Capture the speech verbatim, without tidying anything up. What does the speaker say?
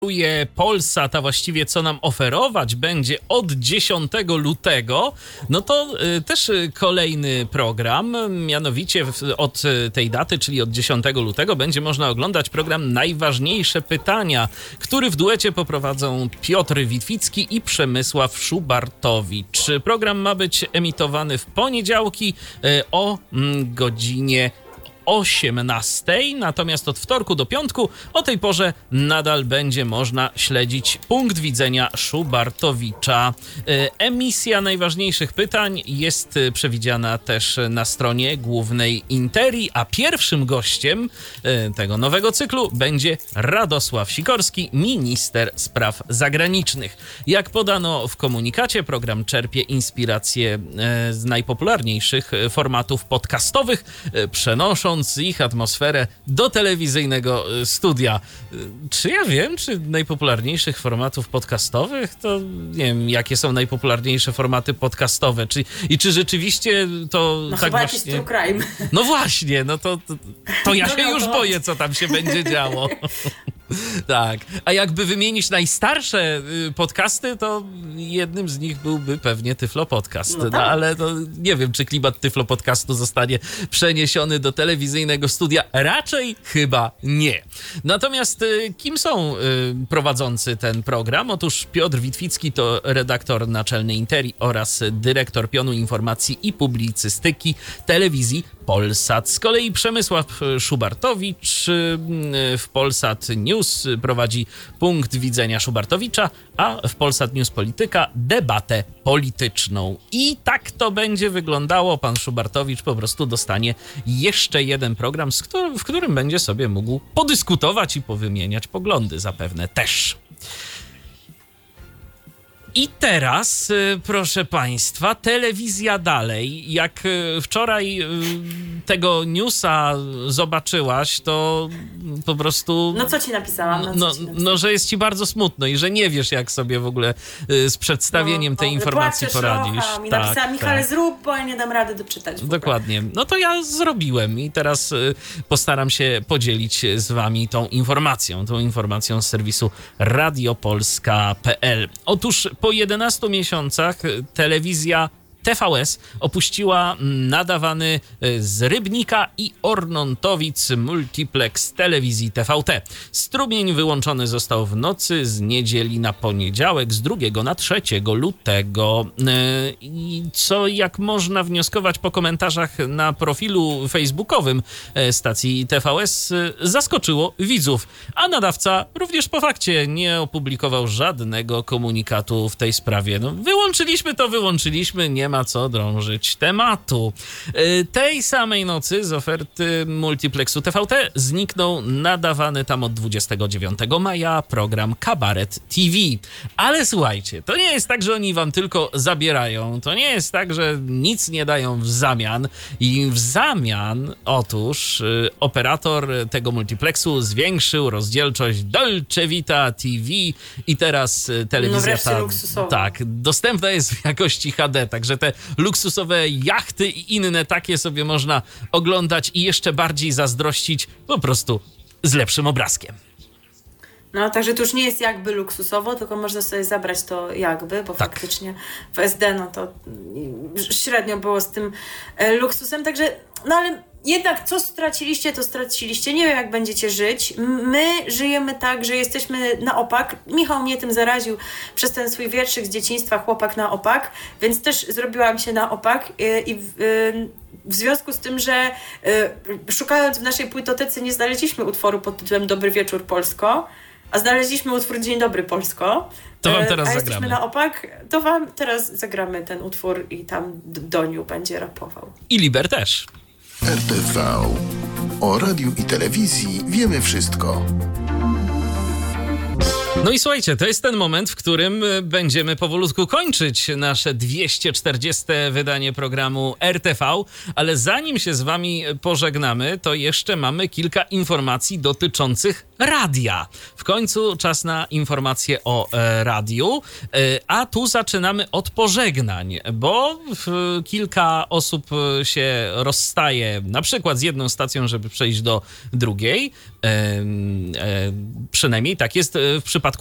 Polsat, a właściwie co nam oferować będzie od dziesiątego lutego, no to y, też y, kolejny program, mianowicie w, od y, tej daty, czyli od dziesiątego lutego będzie można oglądać program Najważniejsze Pytania, który w duecie poprowadzą Piotr Witwicki i Przemysław Szubartowicz. Program ma być emitowany w poniedziałki y, o mm, godzinie osiemnastej, natomiast od wtorku do piątku o tej porze nadal będzie można śledzić punkt widzenia Szubartowicza. Emisja najważniejszych pytań jest przewidziana też na stronie głównej Interii, a pierwszym gościem tego nowego cyklu będzie Radosław Sikorski, minister spraw zagranicznych. Jak podano w komunikacie, program czerpie inspiracje z najpopularniejszych formatów podcastowych, przenosząc ich atmosferę do telewizyjnego studia. Czy ja wiem, czy najpopularniejszych formatów podcastowych? To nie wiem, jakie są najpopularniejsze formaty podcastowe. Czy, I czy rzeczywiście to no tak chyba właśnie... jakiś true crime. No właśnie, no to, to, to ja się już boję, co tam się będzie działo. Tak, a jakby wymienić najstarsze podcasty, to jednym z nich byłby pewnie Tyflo Podcast. No, tak. No ale to nie wiem, czy klimat Tyflo Podcastu zostanie przeniesiony do telewizyjnego studia. Raczej chyba nie. Natomiast kim są prowadzący ten program? Otóż Piotr Witwicki to redaktor naczelny Interii oraz dyrektor pionu informacji i publicystyki telewizji Polsat. Z kolei Przemysław Szubartowicz w Polsat News prowadzi punkt widzenia Szubartowicza, a w Polsat News Polityka debatę polityczną. I tak to będzie wyglądało. Pan Szubartowicz po prostu dostanie jeszcze jeden program, z którym, w którym będzie sobie mógł podyskutować i powymieniać poglądy zapewne też. I teraz, proszę Państwa, telewizja dalej. Jak wczoraj tego newsa zobaczyłaś, to po prostu... No co ci napisałam? No, no, ci napisałam? no, że jest ci bardzo smutno i że nie wiesz, jak sobie w ogóle z przedstawieniem no, tej no, informacji poradzisz. Trochę. Mi tak, napisała, Michale, tak. zrób, bo ja nie dam rady doczytać. Dokładnie. No to ja zrobiłem i teraz postaram się podzielić z wami tą informacją, tą informacją z serwisu radiopolska kropka pe el. Otóż po jedenastu miesiącach telewizja T V S opuściła nadawany z Rybnika i Ornontowic multiplex telewizji T V T. Strumień wyłączony został w nocy z niedzieli na poniedziałek z drugiego na trzeciego lutego. I co jak można wnioskować po komentarzach na profilu facebookowym stacji T V S, zaskoczyło widzów, a nadawca również po fakcie nie opublikował żadnego komunikatu w tej sprawie. No, wyłączyliśmy to, wyłączyliśmy, nie ma co drążyć tematu. Tej samej nocy z oferty multiplexu T V T zniknął nadawany tam od dwudziestego dziewiątego maja program Kabaret T V. Ale słuchajcie, to nie jest tak, że oni wam tylko zabierają. To nie jest tak, że nic nie dają w zamian. I w zamian, otóż operator tego multiplexu zwiększył rozdzielczość Dolce Vita T V i teraz telewizja no ta, tak, dostępna jest w jakości H D, także te luksusowe jachty i inne takie sobie można oglądać i jeszcze bardziej zazdrościć po prostu z lepszym obrazkiem. No, także to już nie jest jakby luksusowo, tylko można sobie zabrać to jakby, bo tak. Faktycznie w S D no to średnio było z tym luksusem, także no ale jednak co straciliście, to straciliście. Nie wiem, jak będziecie żyć. My żyjemy tak, że jesteśmy na opak. Michał mnie tym zaraził przez ten swój wierszyk z dzieciństwa, chłopak na opak, więc też zrobiłam się na opak i w, w związku z tym, że szukając w naszej płytotece nie znaleźliśmy utworu pod tytułem Dobry wieczór Polsko, a znaleźliśmy utwór Dzień dobry Polsko. To wam teraz a zagramy. Jesteśmy na opak, to wam teraz zagramy ten utwór i tam Doniu będzie rapował. I Liber też. R T V. O radiu i telewizji wiemy wszystko. No i słuchajcie, to jest ten moment, w którym będziemy powolutku kończyć nasze dwieście czterdzieste wydanie programu R T V, ale zanim się z wami pożegnamy, to jeszcze mamy kilka informacji dotyczących radia. W końcu czas na informacje o e, radiu, e, a tu zaczynamy od pożegnań, bo w, kilka osób się rozstaje, na przykład z jedną stacją, żeby przejść do drugiej. E, e, przynajmniej tak jest w przypadku